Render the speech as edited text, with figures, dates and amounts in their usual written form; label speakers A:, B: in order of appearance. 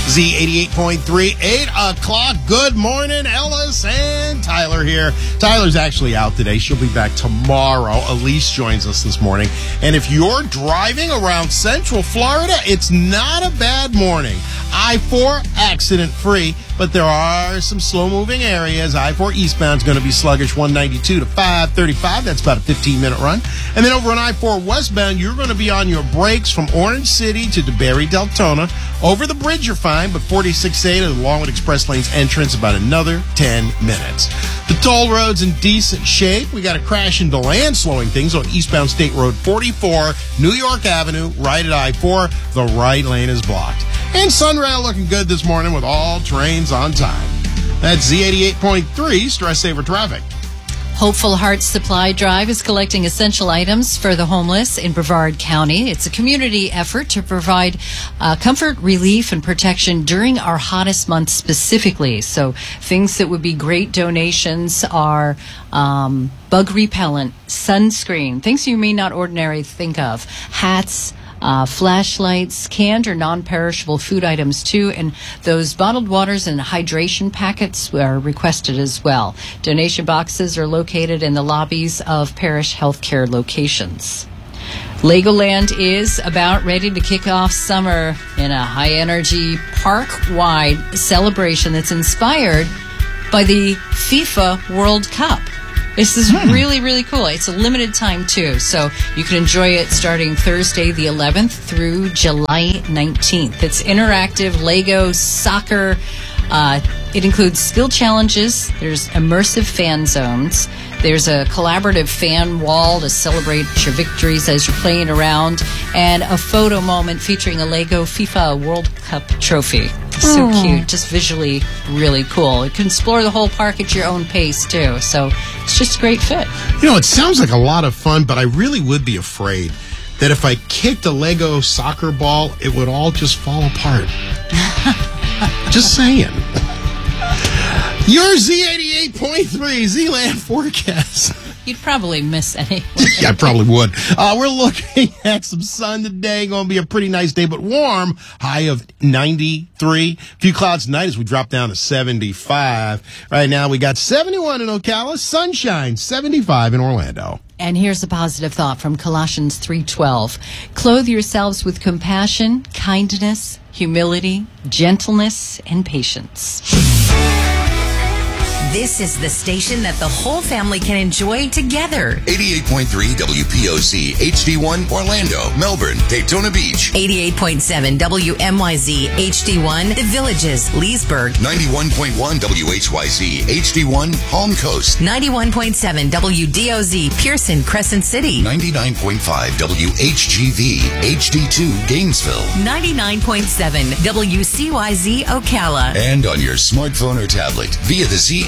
A: Z88.3, 8 o'clock. Good morning, Ellis and Tyler here. Tyler's actually out today. She'll be back tomorrow. Elise joins us this morning. And if you're driving around Central Florida, it's not a bad morning. I-4 accident-free, but there are some slow-moving areas. I-4 eastbound is going to be sluggish, 192 to 535. That's about a 15-minute run. And then over on I-4 westbound, you're going to be on your brakes from Orange City to DeBerry Deltona. Over the bridge, you're fine, but 46A to the Longwood Express Lanes entrance, about another 10 minutes. The toll road's in decent shape. We got a crash in DeLand slowing things on eastbound State Road 44, New York Avenue, right at I-4. The right lane is blocked. And Sunrail looking good this morning with all trains on time. That's Z88.3 Stress Saver Traffic.
B: Hopeful Heart Supply Drive is collecting essential items for the homeless in Brevard County. It's a community effort to provide comfort, relief, and protection during our hottest month specifically. So things that would be great donations are bug repellent, sunscreen, things you may not ordinarily think of, hats, flashlights, canned or non-perishable food items too, and those bottled waters and hydration packets are requested as well. Donation boxes are located in the lobbies of parish healthcare locations. Legoland is about ready to kick off summer in a high-energy, park-wide celebration that's inspired by the FIFA World Cup. This is really, really cool. It's a limited time, too, so you can enjoy it starting Thursday the 11th through July 19th. It's interactive Lego soccer. It includes skill challenges. There's immersive fan zones. There's a collaborative fan wall to celebrate your victories as you're playing around, and a photo moment featuring a Lego FIFA World Cup trophy. So cute, just visually really cool. You can explore the whole park at your own pace, too. So it's just a great fit.
A: You know, it sounds like a lot of fun, but I really would be afraid that if I kicked a Lego soccer ball, it would all just fall apart. Just saying. Your Z88.3 Z-Land forecast.
B: You'd probably miss any.
A: Yeah, I probably would. We're looking at some sun today. Going to be a pretty nice day, but warm. High of 93. A few clouds tonight as we drop down to 75. Right now, we got 71 in Ocala. Sunshine, 75 in Orlando.
B: And here's a positive thought from Colossians 3:12. Clothe yourselves with compassion, kindness, humility, gentleness, and patience.
C: This is the station that the whole family can enjoy together.
D: 88.3 WPOC, HD1, Orlando, Melbourne, Daytona Beach.
C: 88.7 WMYZ, HD1, The Villages, Leesburg.
D: 91.1 WHYZ, HD1, Palm Coast.
C: 91.7 WDOZ, Pearson, Crescent City.
D: 99.5 WHGV, HD2, Gainesville.
C: 99.7 WCYZ, Ocala.
D: And on your smartphone or tablet via the